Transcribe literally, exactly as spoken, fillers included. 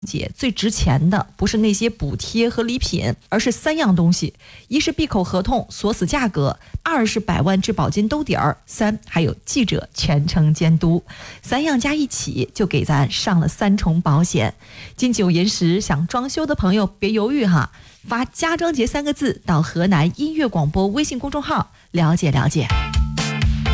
节最值钱的不是那些补贴和礼品，而是三样东西：一是闭口合同锁死价格，二是百万质保金兜底儿，三还有记者全程监督。三样加一起就给咱上了三重保险。金九银十想装修的朋友别犹豫哈，发家装节三个字到河南音乐广播微信公众号了解了解。